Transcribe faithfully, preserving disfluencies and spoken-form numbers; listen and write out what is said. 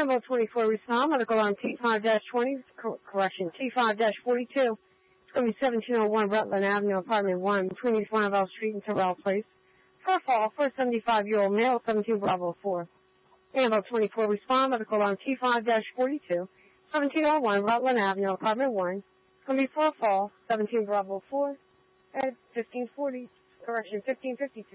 Ammo twenty-four, respond. Medical alarm T five twenty, cor- correction, T five forty-two. It's going to be seventeen oh one Rutland Avenue, apartment one, between East Winterville Street and Terrell Place. For a fall, for a seventy-five-year-old male, seventeen Bravo four. Ammo twenty-four, respond. Medical alarm T five forty-two, seventeen oh one Rutland Avenue, apartment one. It's going to be for a fall, seventeen Bravo four, at fifteen forty, correction, fifteen fifty-two.